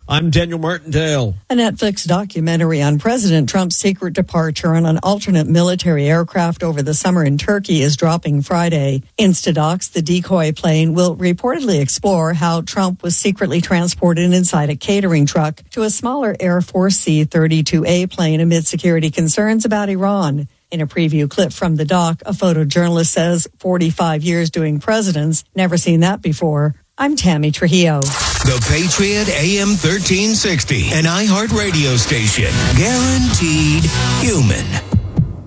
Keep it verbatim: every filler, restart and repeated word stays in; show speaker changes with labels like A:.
A: I'm Daniel Martindale.
B: A Netflix documentary on President Trump's secret departure on an alternate military aircraft over the summer in Turkey is dropping Friday. Instadocs, the decoy plane, will reportedly explore how Trump was secretly transported inside a catering truck to a smaller Air Force C thirty-two A plane amid security concerns about Iran. In a preview clip from the doc, a photojournalist says forty-five years doing presidents, never seen that before. I'm Tammy Trujillo.
C: The Patriot A M thirteen sixty, an iHeart radio station, guaranteed human.